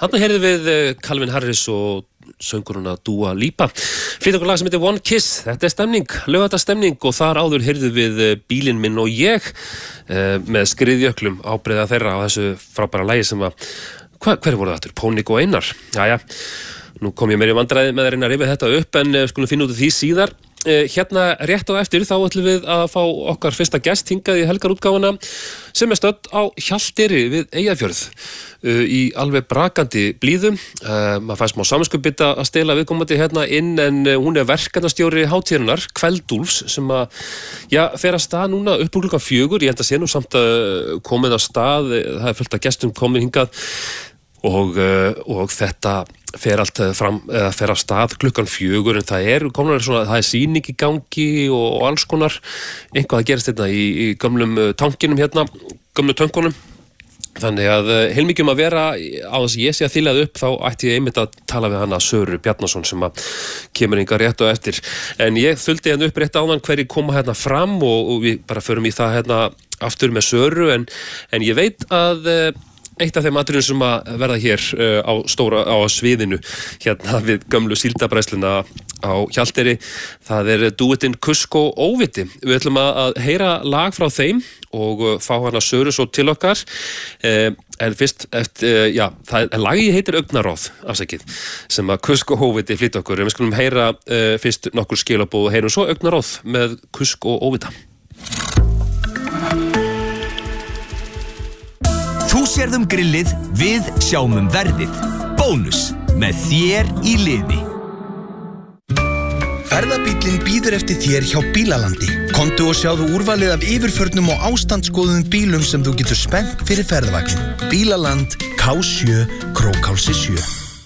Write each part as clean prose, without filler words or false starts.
Þarna heyrðum við Calvin Harris og sönguruna Dua Lipa. Flytur okkur lag sem heitir One Kiss. Þetta stemning, laugardagsstemning og þar áður heyrðum við Bílinn minn og ég með skriðjöklum ábreiða þeirra á þessu frábæra lagi sem að, hver voru það aftur? Pónik og Einar. Jæja, nú kom ég meir í vandræði með að reyna að rifja þetta upp en skulum finna út af því síðar. Hérna rétt á eftir þá ætlum við að fá okkar fyrsta gest hingað í helgarútgáfuna sem stödd á Hjalteyri við Eyjafjörð í alveg brakandi blíðum. Maður fær smá samviskubit að stela viðkomandi hérna inn en hún verkefnastjóri hátíðarinnar, Kveldúlfs, sem að, fer að stað núna upp úr klukkan 4. Ég held að sé nú samt komið að stað, það fullt af gestum komin hingað og þetta fer allt fram, eða fer af stað klukkan 4 en það er sýning í gangi og alls konar eitthvað að gerast hérna í gömlum tankinum hérna, gömlu tönkunum. Þannig að heilmikið að vera á þess að ég sé að þýla upp þá ætti ég einmitt að tala við hana Söru Bjarnason sem að kemur hingað rétt á eftir. En ég þuldi hérna upp rétt áðan hverjir koma hérna fram og við bara förum í það hérna aftur með Söru en ég veit að eitt af þeim atriðum sem að verða hér á sviðinu hérna við gömlu síldabræðsluna á Hjalteyri, það er dúettinn Kusk og Óviti. Við ætlum að heyra lag frá þeim og fá hana Söru svo til okkar en fyrst lagið heitir Augnaráð, afsakið, sem að Kusk og Óviti flytja okkur en við skulum heyra fyrst nokkur skilaboð og heyrum svo Augnaráð með Kusk og Óvita. Þú sérð grillið, við sjáum verðið. Bónus, með þér í liði. Ferðabíllinn bíður eftir þér hjá Bílalandi. Komdu og sjáðu úrvalið af yfirförnum og ástandsgóðum bílum sem þú getur spennt fyrir ferðavagn. Bílaland, K7, Krókhálsi 7.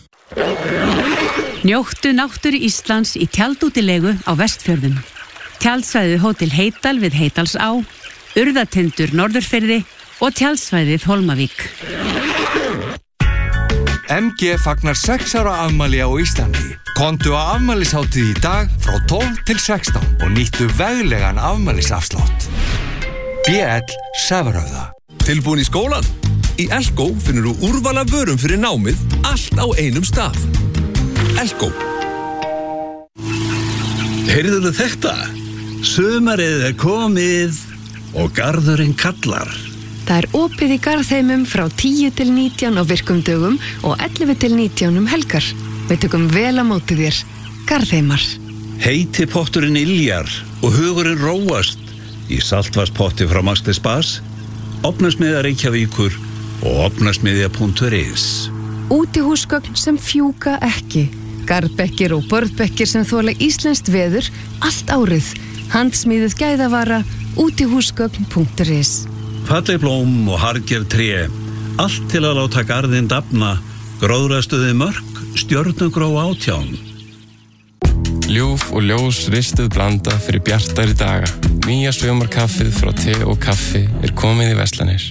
Njóttu náttúru Íslands í tjaldútilegu á Vestfjörðum. Tjaldsvæðið Hótel Heydal við Heydalsá, Urðatindur Norðurfirði og tjaldsvæðið Hólmavík. MG fagnar 6 ára afmæli á Íslandi. Komdu á afmælishátíð í dag frá 12 til 16 og nýttu veglegan afmælisafslátt. BL Sefröða. Tilbúin í skólan? Í Elko finnur þú úrval af vörum fyrir námið allt á einum stað. Elko. Heyrðuðu þetta? Sumarið er komið og garðurinn kallar. Það er opið í Garðheimum frá 10 til 19 á virkum dögum og 11 til 19 helgar. Við tökum vel á móti þér. Garðheimar. Heiti potturinn yljar og hugurinn róast í saltvarspotti frá Maxti Spas, Ofnasmiðja Reykjavíkur og ofnasmiðja.is. Útihúsgögn sem fjúka ekki. Garðbekkir og borðbekkir sem þola íslenskt veður allt árið. Handsmíðuð gæðavara útihúsgögn.is. Falleg blóm og harðgerð tré, allt til að láta garðinn dafna, gróðrastuði mörk, stjörnugró 18. Ljúf og ljós ristuð blanda fyrir bjartari daga. Nýja sumarkaffið frá te og kaffi er komið í verslanir.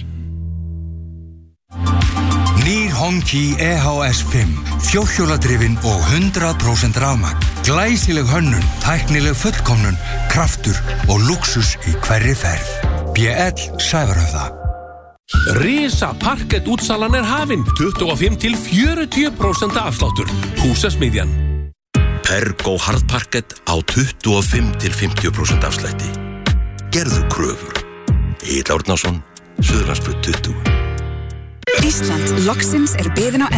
Nýr Honki EHS 5, fjórhjóladrifin og 100% rafmagn. Glæsileg hönnun, tæknileg fullkomnun, kraftur og lúxus í hverri ferð. BL Sævarhöfða. Risa parkett útsalan er hafin. 25 til 40% afsláttur. Húsasmiðjan. Pergo hardparkett á 25 til 50% afslætti. Gerðu kröfur. Egill Árnason, Suðurlandsbraut 20. Ísland, loksins er biðin á